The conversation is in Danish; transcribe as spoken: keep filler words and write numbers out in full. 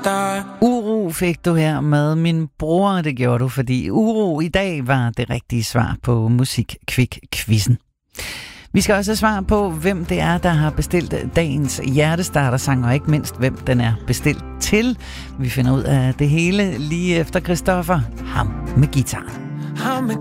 matar. Uro fik du her med min bror, det gjorde du, fordi uro i dag var det rigtige svar på Musikquiz-quizzen. Vi skal også have svar på, hvem det er, der har bestilt dagens hjertestartersang, og ikke mindst, hvem den er bestilt til. Vi finder ud af det hele lige efter Christoffer, ham med guitaren. Ham med